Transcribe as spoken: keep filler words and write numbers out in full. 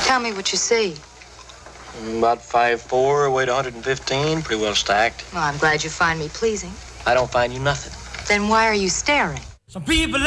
Tell me what you see. About five foot four, weight one hundred fifteen, pretty well stacked. Well, I'm glad you find me pleasing. I don't find you nothing. Then why are you staring? Some people